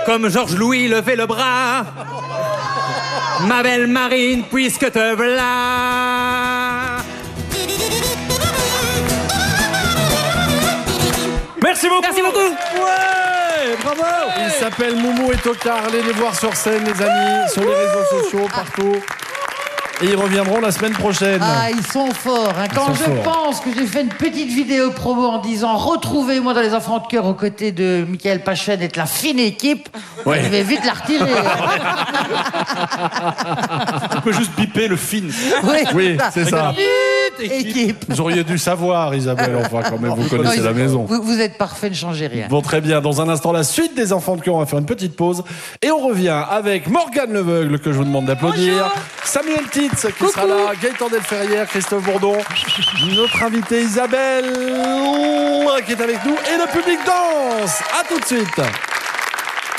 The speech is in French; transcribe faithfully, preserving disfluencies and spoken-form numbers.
comme Georges Louis, levez le bras. Ma belle Marine, puisque te voilà. Merci beaucoup. Merci beaucoup. Ouais, bravo. Il s'appelle Moumou et Tocard. Allez les voir sur scène, les amis, sur les réseaux sociaux, partout. Et ils reviendront la semaine prochaine. Ah, ils sont forts. Hein. Quand sont je forts. pense que j'ai fait une petite vidéo promo en disant retrouvez-moi dans les enfants de cœur aux côtés de Michael Pachen et de la fine équipe, Ouais. je vais vite la retirer. Tu peux juste biper le film. Oui, Oui, c'est ça. Équipe. Vous auriez dû savoir, Isabelle, enfin, quand même, vous connaissez Non, la maison. Vous, vous êtes parfait, ne changez rien. Bon, très bien. Dans un instant, la suite des enfants de cœur. On va faire une petite pause. Et on revient avec Morgane Leveugle, que je vous demande d'applaudir. Samuel Titz, qui sera là. Gaëtan Delferrière, Christophe Bourdon. Notre invitée Isabelle, qui est avec nous. Et le public danse. À tout de suite.